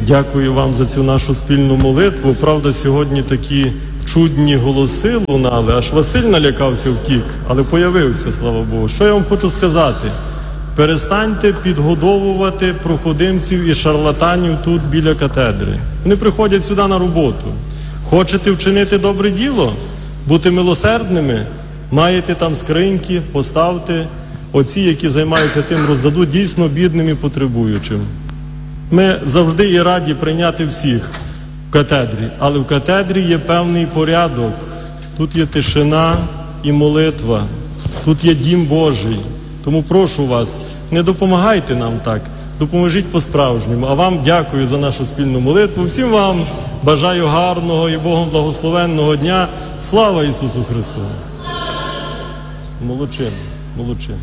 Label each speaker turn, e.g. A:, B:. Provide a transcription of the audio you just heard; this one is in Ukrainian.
A: Дякую вам за цю нашу спільну молитву. Правда, сьогодні такі чудні голоси лунали, аж Василь налякався, втік, але появився, слава Богу. Що я вам хочу сказати? Перестаньте підгодовувати проходимців і шарлатанів тут біля катедри. Вони приходять сюди на роботу. Хочете вчинити добре діло? Бути милосердними? Маєте там скриньки, поставте. Оці, які займаються тим, роздадуть дійсно бідним і потребуючим. Ми завжди і раді прийняти всіх в катедрі, але в катедрі є певний порядок. Тут є тишина і молитва, тут є дім Божий. Тому прошу вас, не допомагайте нам так, допоможіть по-справжньому. А вам дякую за нашу спільну молитву. Всім вам бажаю гарного і Богом благословенного дня. Слава Ісусу Христу! Молодчина, молодчина.